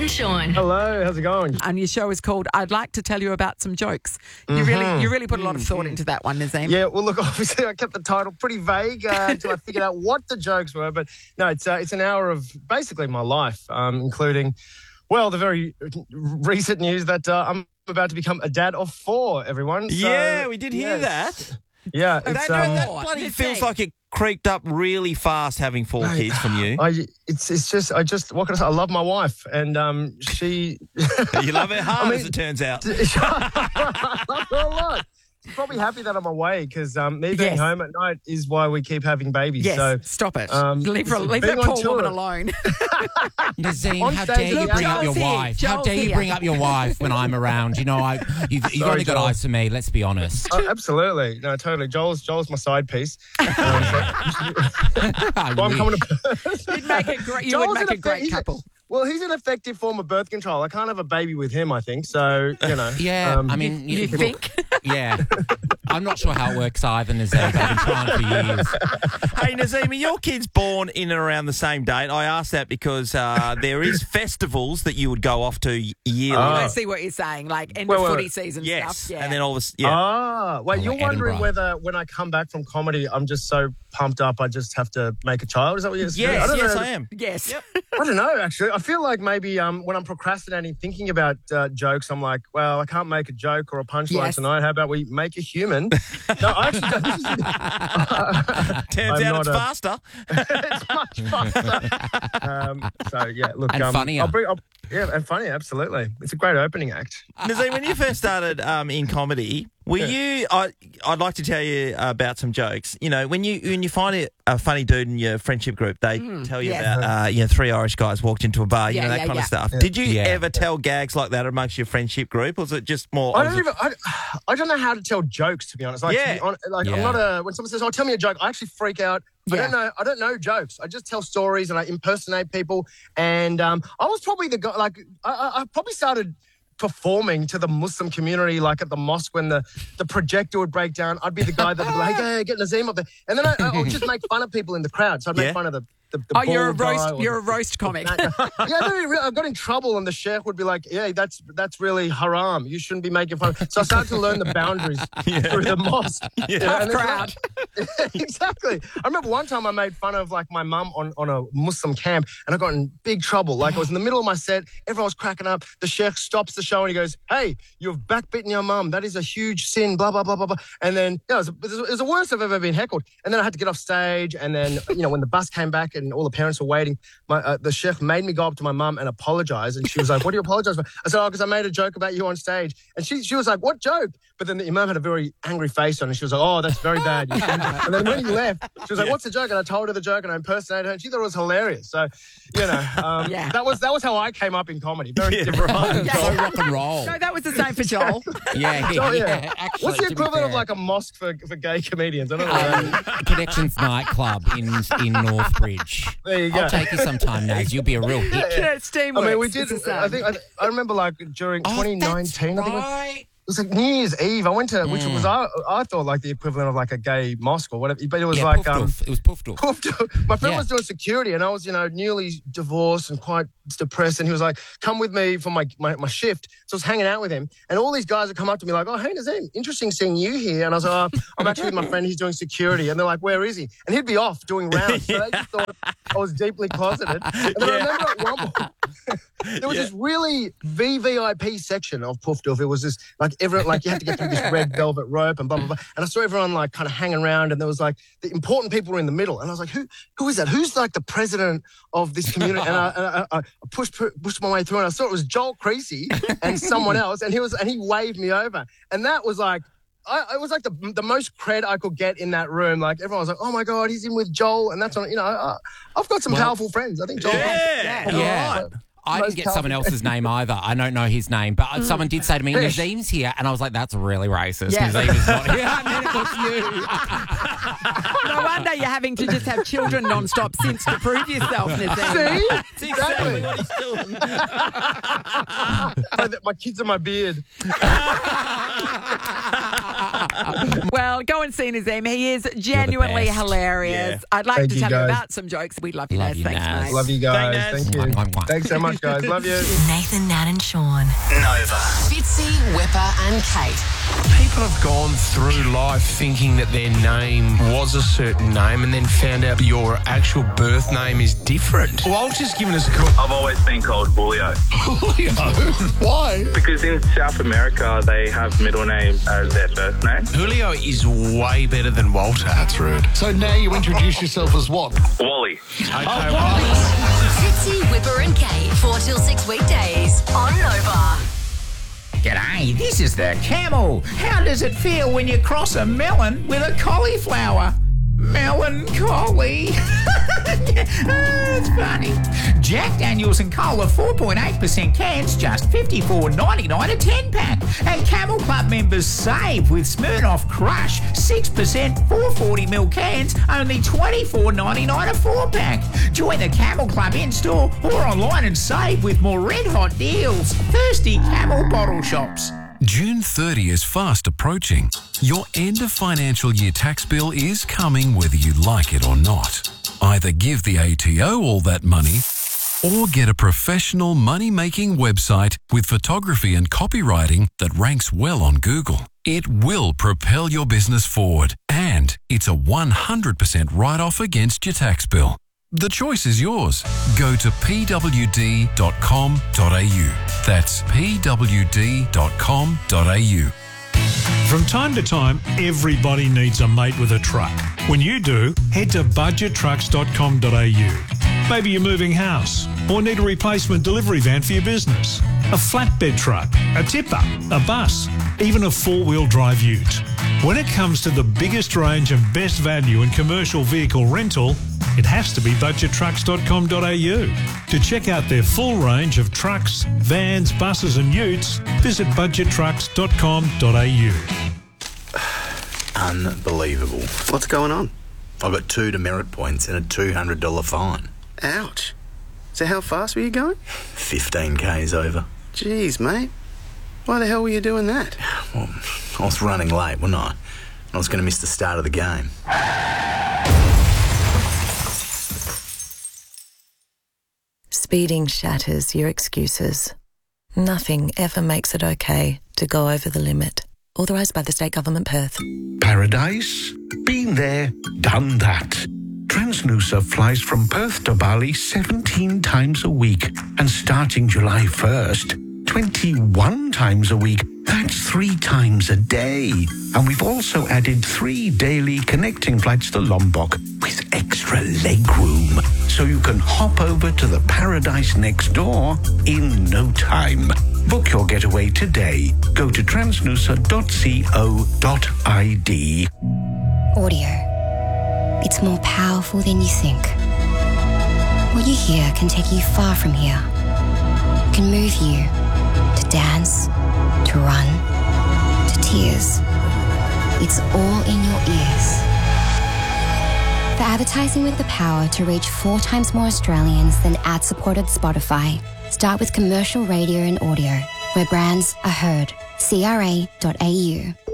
and Sean. Hello, how's it going? And your show is called I'd Like to Tell You About Some Jokes. You really put a lot of thought into that one, Nazeem. Yeah, well, look, obviously I kept the title pretty vague until I figured out what the jokes were. But no, it's an hour of basically my life, including, well, the very recent news that I'm about to become a dad of 4, everyone. So, yeah, we did hear that. Yeah, That bloody feels like it creaked up really fast having 4 kids from you. It's just what can I say? I love my wife, and she. You love her hard, as it turns out. I love her a lot. She's probably happy that I'm away because me being home at night is why we keep having babies. Yes, so, stop it. Leave that poor woman alone. Nazeem, how dare you bring up your wife? How dare you bring up your wife when I'm around? You know, you've only got eyes for me, let's be honest. Absolutely. No, totally. Joel's my side piece. I'm coming to Perth. You'd make it great. You would make a great couple. Well, he's an effective form of birth control. I can't have a baby with him, I think. So, you know. Yeah, I mean... You think? Yeah. I'm not sure how it works either, Nazeem. I've been trying for years. Hey, Nazeem, are your kids born in and around the same date? I asked that because there is festivals that you would go off to yearly. I see what you're saying, like end of footy season stuff. Yeah. And then all this... Yeah. Wait, you're wondering whether when I come back from comedy, I'm just so pumped up I just have to make a child? Is that what you're saying? Yes, I am. Yes. Yep. I don't know, actually. I feel like maybe when I'm procrastinating, thinking about jokes, I'm like, well, I can't make a joke or a punchline tonight. How about we make a human? No, I actually don't. Turns out it's faster. It's much faster. So, yeah, look. And funnier. And funny, absolutely. It's a great opening act. Nazeem, when you first started in comedy, were you... I'd like to tell you about some jokes. You know, when you find a funny dude in your friendship group, they tell you about 3 Irish guys walked into a bar, that kind of stuff. Yeah. Did you ever tell gags like that amongst your friendship group, or was it just more... I don't know how to tell jokes, to be honest. I'm not when someone says, "Oh, tell me a joke," I actually freak out. I don't know jokes. I just tell stories and I impersonate people. And I was probably the guy, like, I probably started performing to the Muslim community, like at the mosque when the projector would break down. I'd be the guy that would be like, hey, get Nazeem up there. And then I would just make fun of people in the crowd. So I'd make fun of the you're a roast comic. I got in trouble and the sheikh would be like, yeah, that's really haram. You shouldn't be making fun. So I started to learn the boundaries through the mosque. Tough crowd. Exactly. I remember one time I made fun of like my mum on a Muslim camp and I got in big trouble. Like I was in the middle of my set, everyone was cracking up. The sheikh stops the show and he goes, hey, you've backbitten your mum. That is a huge sin, blah, blah, blah, blah, blah. And then it was the worst I've ever been heckled. And then I had to get off stage and then, when the bus came back and all the parents were waiting, the chef made me go up to my mum and apologise. And she was like, what do you apologise for? I said, because I made a joke about you on stage. And she was like, what joke? But then the imam had a very angry face on and she was like, oh, that's very bad. And then when he left, she was like, what's the joke? And I told her the joke and I impersonated her and she thought it was hilarious. So, that was how I came up in comedy. Very different. Right. So rock and roll. No, that was the same for Joel. Yeah. Actually, what's the equivalent of like a mosque for gay comedians? I don't know. Connections nightclub in Northbridge. There you go. I'll take you sometime, Naz. You'll be a real hit. It's teamwork. I mean, we did. I remember like during 2019. That's I think right. it was like New Year's Eve. I went to, which was I thought like the equivalent of like a gay mosque or whatever. But it was like it was Poof Doof. My friend was doing security, and I was newly divorced and quite depressed. And he was like, "Come with me for my shift." So I was hanging out with him, and all these guys would come up to me like, "Oh, hey Nazeem, interesting seeing you here." And I was like, "I'm actually with my friend. He's doing security." And they're like, "Where is he?" And he'd be off doing rounds. So they just thought I was deeply closeted. And then I remember at one point there was this really VVIP section of Poof Doof. It was this like everyone you had to get through this red velvet rope and blah blah blah. And I saw everyone like kind of hanging around, and there was like the important people were in the middle. And I was like, who is that? Who's like the president of this community? And I pushed my way through, and I saw it was Joel Creasy and someone else, and he waved me over, and that was like. It was like the most cred I could get in that room. Like everyone was like, "Oh my God, he's in with Joel," and that's on. I've got some powerful friends. I think Joel. Yeah. Right. I didn't get someone else's name either. I don't know his name, but someone did say to me, "Nazeem's here," and I was like, "That's really racist." Yeah. Nazeem is not here. And then it was you. No wonder you're having to just have children non-stop since to prove yourself, Nazeem. See? That's exactly what he's doing. My kids are my beard. Well, go and see Nazim. He is genuinely hilarious. Yeah. I'd like Thank to you, tell you guys. about some jokes. We love you, Love Naz. you, Thanks, Naz. mate. Love you guys. Thanks, Thank you. Mwah, mwah, mwah. Thanks so much, guys. Love you. Nathan, Nat and Sean. Nova. Fitzy, Whipper and Kate. People have gone through life thinking that their name was a certain name and then found out your actual birth name is different. Walter's given us a call. I've always been called Julio. Julio? Why? Because in South America, they have middle name as their first name. Julio is way better than Walter. That's rude. So now you introduce yourself as what? Wally. Okay, Fitzy, Whipper and Kate. 4 till 6 weekdays on Nova. G'day, this is the Camel. How does it feel when you cross a melon with a cauliflower? Melancholy. It's funny. Jack Daniels and Cola 4.8% cans, just $54.99 a 10-pack. And Camel Club members save with Smirnoff Crush 6% 440ml cans, only $24.99 a 4-pack. Join the Camel Club in-store or online and save with more red-hot deals. Thirsty Camel bottle shops. June 30 is fast approaching. Your end of financial year tax bill is coming whether you like it or not. Either give the ATO all that money or get a professional money-making website with photography and copywriting that ranks well on Google. It will propel your business forward, and it's a 100% write-off against your tax bill. The choice is yours. Go to pwd.com.au. That's pwd.com.au. From time to time, everybody needs a mate with a truck. When you do, head to budgettrucks.com.au. Maybe you're moving house or need a replacement delivery van for your business, a flatbed truck, a tipper, a bus, even a four-wheel drive ute. When it comes to the biggest range and best value in commercial vehicle rental, it has to be budgettrucks.com.au. To check out their full range of trucks, vans, buses and utes, visit budgettrucks.com.au. Unbelievable. What's going on? I got 2 demerit points and a $200 fine. Ouch. So how fast were you going? 15 Ks over. Jeez, mate. Why the hell were you doing that? Well, I was running late, wasn't I? I was going to miss the start of the game. Speeding shatters your excuses. Nothing ever makes it okay to go over the limit. Authorised by the State Government, Perth. Paradise? Been there, done that. Transnusa flies from Perth to Bali 17 times a week. And starting July 1st, 21 times a week. That's 3 times a day. And we've also added 3 daily connecting flights to Lombok with extra leg room. So you can hop over to the paradise next door in no time. Book your getaway today. Go to transnusa.co.id. Audio. It's more powerful than you think. What you hear can take you far from here. It can move you to dance, to run, to tears. It's all in your ears. For advertising with the power to reach 4 times more Australians than ad-supported Spotify, start with commercial radio and audio, where brands are heard. CRA.au.